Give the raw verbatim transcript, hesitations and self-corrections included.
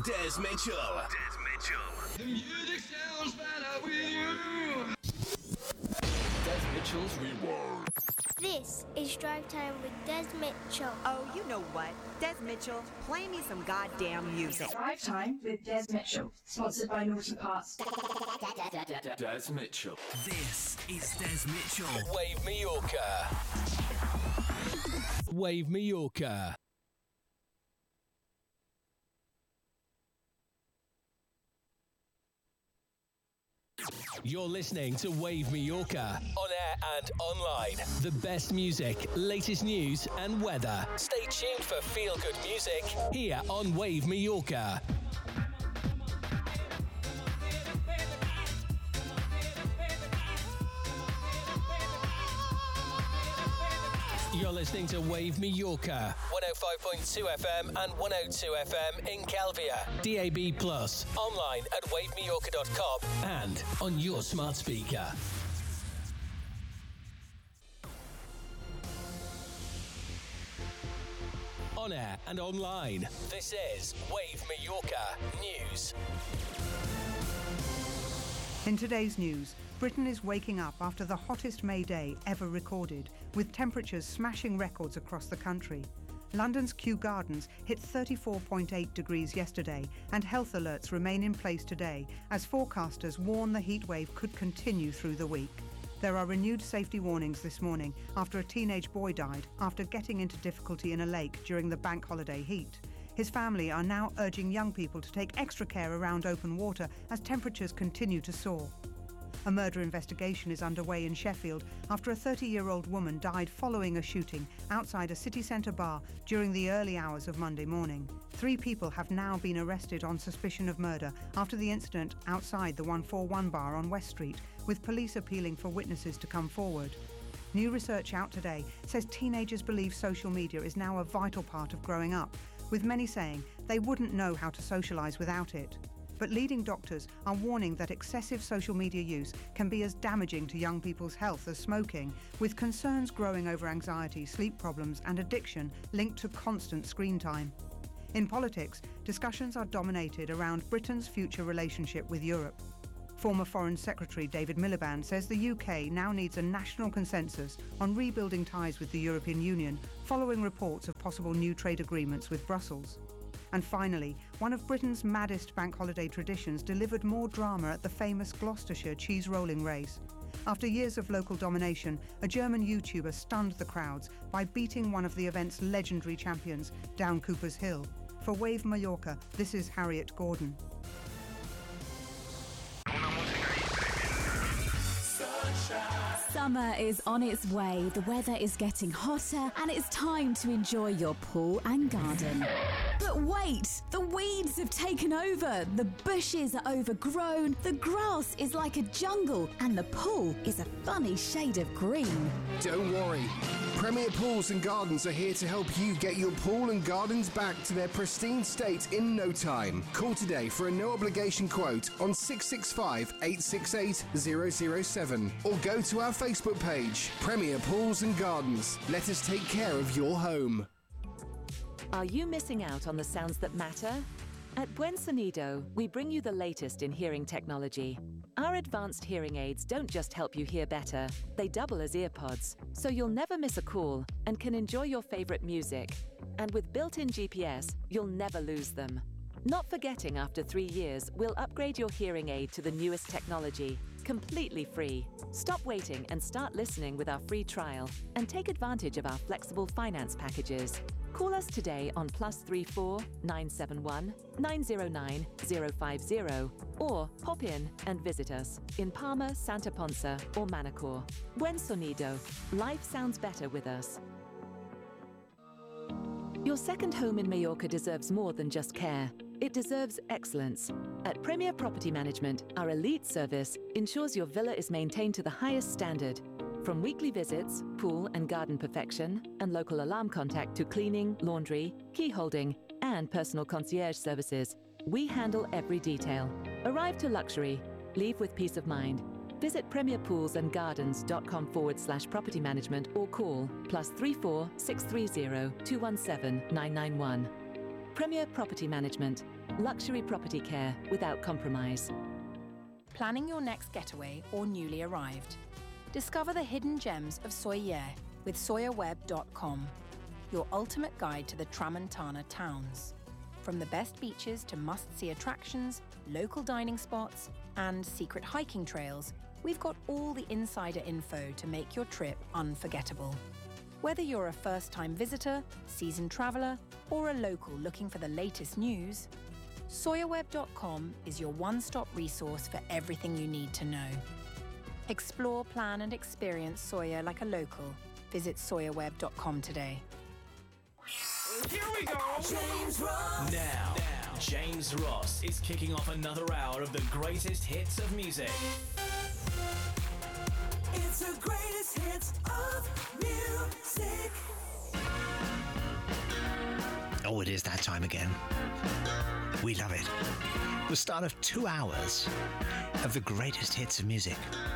Des Mitchell. Des Mitchell. The music sounds better with you. Des Mitchell's Rewind. This is Drive Time with Des Mitchell. Oh, you know what? Des Mitchell, play me some goddamn music. Drive Time with Des Mitchell, sponsored by Naughty Parts. Des Mitchell. This is Des Mitchell. Wave Mallorca. Wave Mallorca. You're listening to Wave Mallorca, on air and online. The best music, latest news and weather. Stay tuned for feel-good music here on Wave Mallorca. You're listening to Wave Mallorca, one oh five point two F M and one oh two F M in Calvia. D A B plus, online at wave mallorca dot com and on your smart speaker. On air and online, this is Wave Mallorca News. In today's news, Britain is waking up after the hottest May day ever recorded, with temperatures smashing records across the country. London's Kew Gardens hit thirty-four point eight degrees yesterday, and health alerts remain in place today as forecasters warn the heatwave could continue through the week. There are renewed safety warnings this morning after a teenage boy died after getting into difficulty in a lake during the bank holiday heat. His family are now urging young people to take extra care around open water as temperatures continue to soar. A murder investigation is underway in Sheffield after a thirty-year-old woman died following a shooting outside a city centre bar during the early hours of Monday morning. Three people have now been arrested on suspicion of murder after the incident outside the one forty-one bar on West Street, with police appealing for witnesses to come forward. New research out today says teenagers believe social media is now a vital part of growing up, with many saying they wouldn't know how to socialise without it. But leading doctors are warning that excessive social media use can be as damaging to young people's health as smoking, with concerns growing over anxiety, sleep problems and addiction linked to constant screen time. In politics, discussions are dominated around Britain's future relationship with Europe. Former Foreign Secretary David Miliband says the U K now needs a national consensus on rebuilding ties with the European Union following reports of possible new trade agreements with Brussels. And finally, one of Britain's maddest bank holiday traditions delivered more drama at the famous Gloucestershire cheese rolling race. After years of local domination, a German YouTuber stunned the crowds by beating one of the event's legendary champions down Cooper's Hill. For Wave Mallorca, this is Harriet Gordon. Summer is on its way, the weather is getting hotter, and it's time to enjoy your pool and garden. But wait, the weeds have taken over, the bushes are overgrown, the grass is like a jungle, and the pool is a funny shade of green. Don't worry. Premier Pools and Gardens are here to help you get your pool and gardens back to their pristine state in no time. Call today for a no-obligation quote on six six five, eight six eight, zero zero seven or go to our Facebook page, Premier Pools and Gardens. Let us take care of your home. Are you missing out on the sounds that matter? At Buen Sonido, we bring you the latest in hearing technology. Our advanced hearing aids don't just help you hear better, they double as earpods, so you'll never miss a call and can enjoy your favourite music. And with built-in G P S, you'll never lose them. Not forgetting after three years, we'll upgrade your hearing aid to the newest technology, completely free. Stop waiting and start listening with our free trial and take advantage of our flexible finance packages. Call us today on plus three four nine seven one nine zero nine zero five zero or pop in and visit us in Palma, Santa Ponsa or Manacor. Buen Sonido. Life sounds better with us. Your second home in Mallorca deserves more than just care. It deserves excellence. At Premier Property Management, our elite service ensures your villa is maintained to the highest standard. From weekly visits, pool and garden perfection, and local alarm contact to cleaning, laundry, key holding, and personal concierge services, we handle every detail. Arrive to luxury. Leave with peace of mind. Visit premierpoolsandgardens.com forward slash property management or call plus three four six three zero two one seven nine nine one. Premier Property Management. Luxury property care without compromise. Planning your next getaway or newly arrived? Discover the hidden gems of Soyer with soyer web dot com, your ultimate guide to the Tramontana towns. From the best beaches to must-see attractions, local dining spots, and secret hiking trails, we've got all the insider info to make your trip unforgettable. Whether you're a first-time visitor, seasoned traveller, or a local looking for the latest news, soyer web dot com is your one-stop resource for everything you need to know. Explore, plan and experience Soyer like a local. Visit soyer web dot com today. Here we go! James Ross! Now, now, James Ross is kicking off another hour of the greatest hits of music. It's the greatest hits of music. Oh, it is that time again. We love it. The start of two hours of the greatest hits of music.